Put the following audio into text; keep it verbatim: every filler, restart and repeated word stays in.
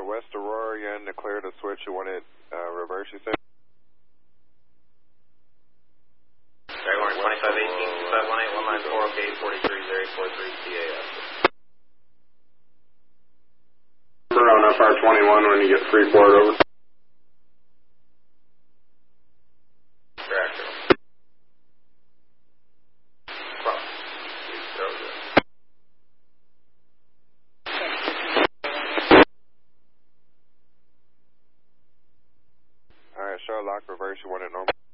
West Aurora, you're in the clear to switch. You want it uh, reverse, you said? Jaguar twenty-five eighteen, two five one eight, one nine four, okay, forty-three, zero four three, T A S. On F R twenty-one when you get Freeport over. Tractor. Cross. Alright, show lock reverse, you want it normal?